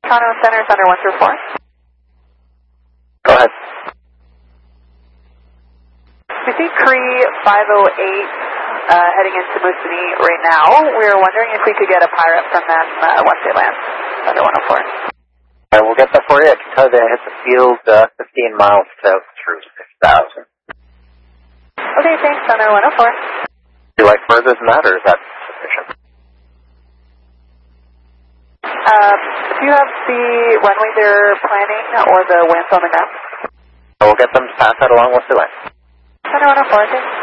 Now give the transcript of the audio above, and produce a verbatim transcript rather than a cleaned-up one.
Toronto Center, Center one through four. Go ahead. We see Cree five oh eight uh, heading into Moosonee right now. We were wondering if we could get a pirate from them uh, once they land, Thunder one oh four. I will get that for you. I can tell you they hit the field uh, fifteen miles south through six thousand. Okay, thanks, Thunder one oh four. Do you like further than that, or is that sufficient? Um, do you have the runway they're planning or the winds on the ground? I will get them to pass that along once they land. Thunder one oh four, thanks.